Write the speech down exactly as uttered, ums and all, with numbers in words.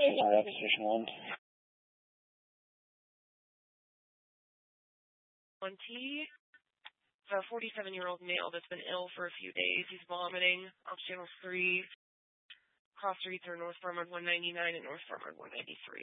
All right, Station one. twenty. A forty-seven-year-old male that's been ill for a few days. He's vomiting off Channel three. Cross streets are North Farmwood one ninety-nine and North Farmwood one ninety-three.